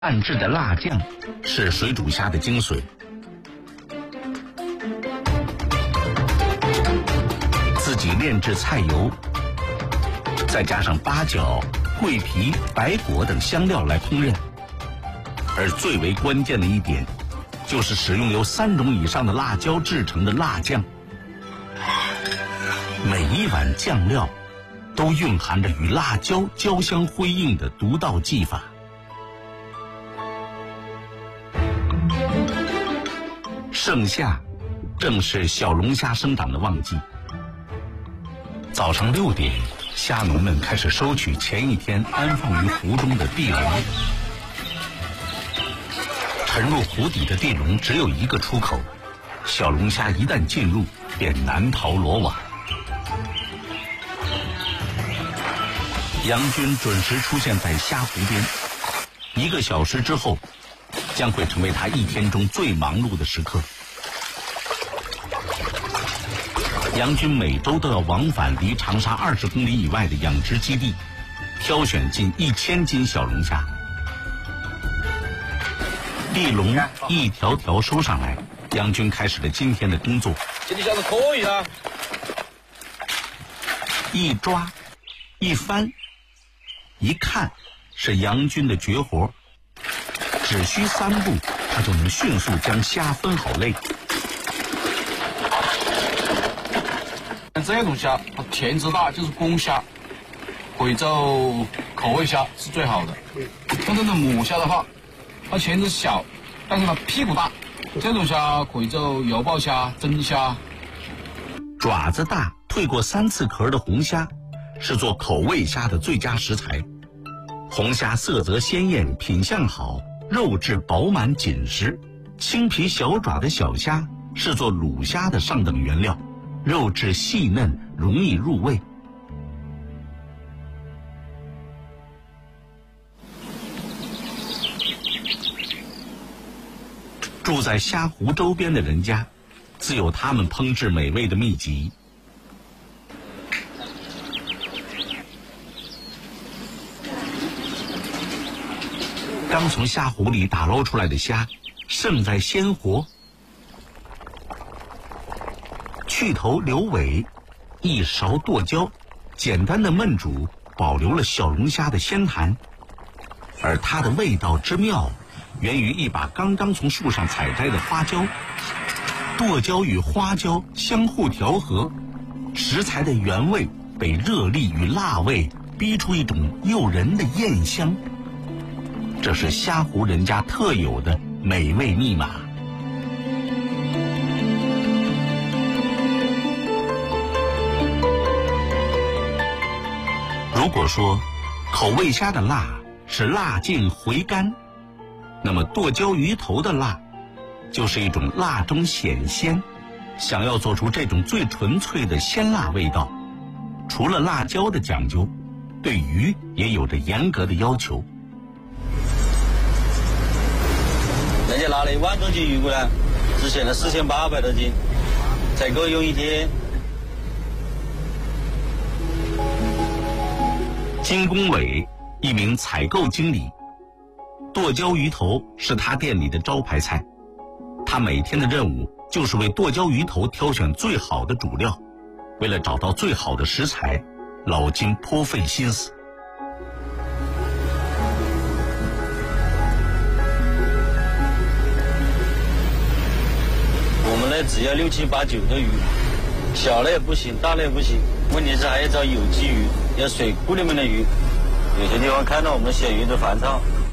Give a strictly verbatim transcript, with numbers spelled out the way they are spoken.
暗制的辣酱是水煮虾的精髓。自己炼制菜油，再加上八角、桂皮、白果等香料来烹饪。而最为关键的一点，就是使用由三种以上的辣椒制成的辣酱。每一碗酱料都蕴含着与辣椒交相辉映的独到技法。盛夏正是小龙虾生长的旺季。早上六点，虾农们开始收取前一天安放于湖中的地笼。沉入湖底的地笼只有一个出口，小龙虾一旦进入，便难逃罗网。杨军准时出现在虾湖边，一个小时之后，将会成为他一天中最忙碌的时刻。杨军每周都要往返离长沙二十公里以外的养殖基地，挑选近一千斤小龙虾。地笼一条条收上来，杨军开始了今天的工作。 这里下子可以啊！ 一抓，一翻，一看，是杨军的绝活。只需三步，他就能迅速将虾分好类。 这种虾它钳子大，就是公虾，贵州口味虾是最好的。像这种母虾的话，它钳子小，但是它屁股大。这种虾贵州油爆虾、蒸虾。 爪子大、蜕过三次壳的红虾，是做口味虾的最佳食材。红虾色泽鲜艳，品相好，肉质饱满紧实。青皮小爪的小虾是做卤虾的上等原料，肉质细嫩，容易入味。住在虾湖周边的人家，自有他们烹制美味的秘籍。刚从虾湖里打捞出来的虾，胜在鲜活。去头留尾，一勺剁椒，简单的焖煮，保留了小龙虾的鲜弹。而它的味道之妙，源于一把刚刚从树上采摘的花椒。剁椒与花椒相互调和，食材的原味被热力与辣味逼出一种诱人的艳香。这是虾湖人家特有的美味密码。如果说口味虾的辣是辣劲回甘，那么剁椒鱼头的辣就是一种辣中显鲜。想要做出这种最纯粹的鲜辣味道，除了辣椒的讲究，对鱼也有着严格的要求。 人家拿了一万多斤鱼过来，只选了四千八百多斤，才够用一天。 金公伟，一名采购经理，剁椒鱼头是他店里的招牌菜。他每天的任务就是为剁椒鱼头挑选最好的主料。为了找到最好的食材，老金颇费心思。 只要六七八九的鱼，小的也不行，大的也不行。问题是还要找有机鱼，要水库里面的鱼。有些地方看到我们鲜鱼都烦躁，